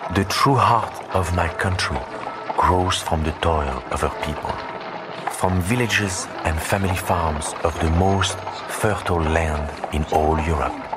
The true heart of my country grows from the toil of her people, from villages and family farms of the most fertile land in all Europe.